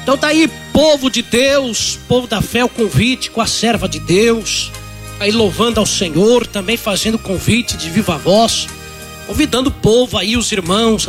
Então tá aí, povo de Deus, povo da fé, o convite com a serva de Deus, aí louvando ao Senhor, também fazendo convite de viva voz, convidando o povo aí, os irmãos,